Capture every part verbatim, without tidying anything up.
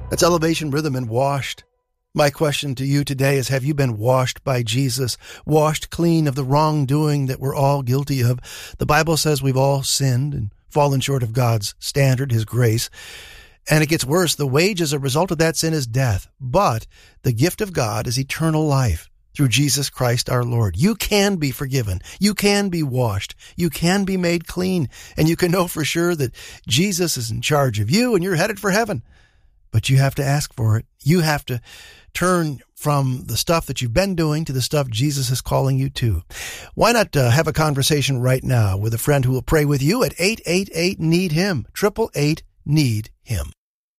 That's Elevation Rhythm and Washed. My question to you today is, have you been washed by Jesus, washed clean of the wrongdoing that we're all guilty of? The Bible says we've all sinned and fallen short of God's standard, His grace. And it gets worse. The wage as a result of that sin is death. But the gift of God is eternal life through Jesus Christ our Lord. You can be forgiven. You can be washed. You can be made clean. And you can know for sure that Jesus is in charge of you and you're headed for heaven. But you have to ask for it. You have to turn from the stuff that you've been doing to the stuff Jesus is calling you to. Why not uh, have a conversation right now with a friend who will pray with you at eight eight eight, need him, eight eight eight, need him.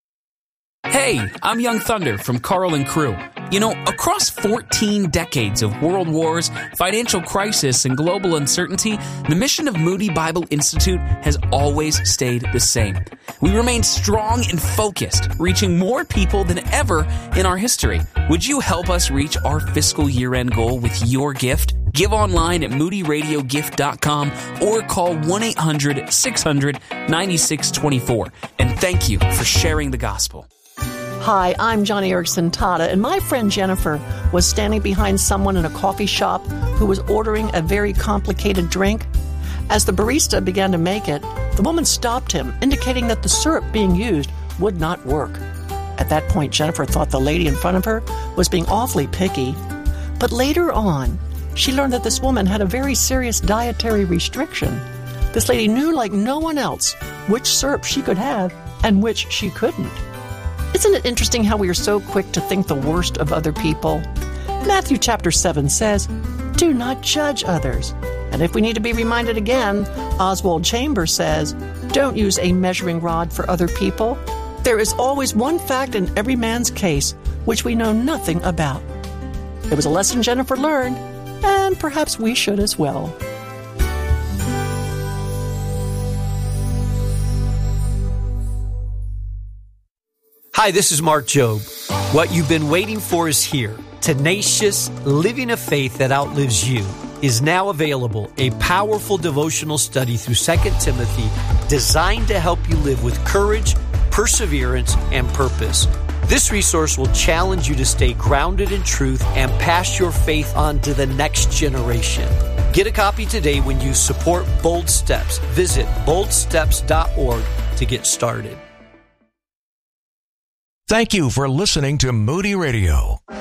Hey, I'm Young Thunder from Carl and Crew. You know, across fourteen decades of world wars, financial crisis, and global uncertainty, the mission of Moody Bible Institute has always stayed the same. We remain strong and focused, reaching more people than ever in our history. Would you help us reach our fiscal year-end goal with your gift? Give online at moody radio gift dot com or call one eight hundred, six hundred, nine six two four. And thank you for sharing the gospel. Hi, I'm Johnny Erickson Tata, and my friend Jennifer was standing behind someone in a coffee shop who was ordering a very complicated drink. As the barista began to make it, the woman stopped him, indicating that the syrup being used would not work. At that point, Jennifer thought the lady in front of her was being awfully picky. But later on, she learned that this woman had a very serious dietary restriction. This lady knew like no one else which syrup she could have and which she couldn't. Isn't it interesting how we are so quick to think the worst of other people? Matthew chapter seven says, "Do not judge others." And if we need to be reminded again, Oswald Chambers says, "Don't use a measuring rod for other people. There is always one fact in every man's case which we know nothing about." It was a lesson Jennifer learned, and perhaps we should as well. Hi, this is Mark Jobe. What you've been waiting for is here. Tenacious, Living a Faith That Outlives You is now available, a powerful devotional study through Second Timothy designed to help you live with courage, perseverance, and purpose. This resource will challenge you to stay grounded in truth and pass your faith on to the next generation. Get a copy today when you support Bold Steps. Visit bold steps dot org to get started. Thank you for listening to Moody Radio.